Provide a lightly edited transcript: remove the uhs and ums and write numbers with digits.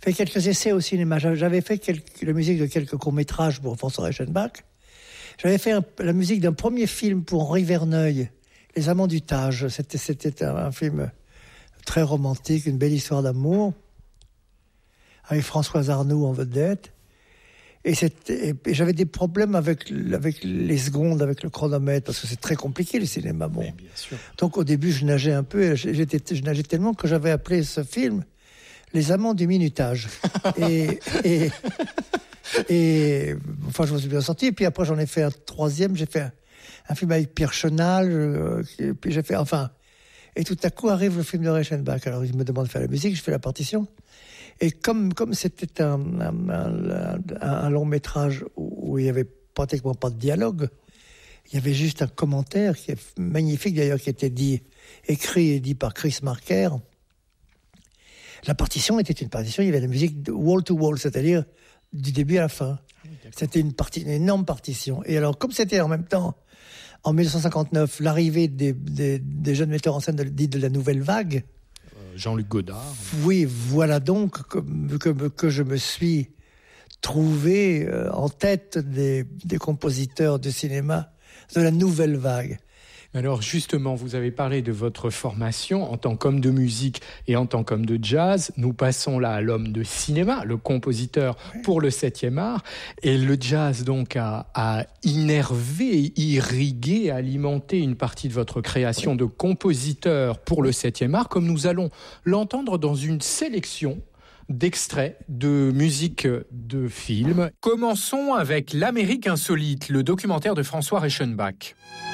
fait quelques essais au cinéma. J'avais fait la musique de quelques courts-métrages pour François Reichenbach. J'avais fait la musique d'un premier film pour Henri Verneuil, Les Amants du Tage. C'était un film très romantique, une belle histoire d'amour, avec Françoise Arnoult en vedette. Et j'avais des problèmes avec les secondes, avec le chronomètre, parce que c'est très compliqué le cinéma. Bon. Oui, bien sûr. Donc au début, je nageais un peu, je nageais tellement que j'avais appelé ce film Les Amants du minutage. et enfin, je me suis bien sorti. Et puis après, j'en ai fait un troisième. J'ai fait un film avec Pierre Chenal. Puis j'ai fait, enfin. Et tout à coup arrive le film de Reichenbach. Alors il me demande de faire la musique, je fais la partition. Et comme c'était un long métrage où il y avait pratiquement pas de dialogue, il y avait juste un commentaire qui est magnifique d'ailleurs, qui était écrit et dit par Chris Marker. La partition était une partition, il y avait la musique de wall to wall, c'est-à-dire du début à la fin. C'était une énorme partition. Et alors, comme c'était en même temps, en 1959, l'arrivée des jeunes metteurs en scène dits de la nouvelle vague, Jean-Luc Godard. Oui, voilà donc que je me suis trouvé en tête des compositeurs de cinéma de la nouvelle vague. Alors justement, vous avez parlé de votre formation en tant qu'homme de musique et en tant qu'homme de jazz. Nous passons là à l'homme de cinéma, le compositeur pour le 7e art. Et le jazz donc a innervé, irrigué, alimenté une partie de votre création de compositeur pour le 7e art, comme nous allons l'entendre dans une sélection d'extraits de musique de films. Commençons avec L'Amérique insolite, le documentaire de François Reichenbach.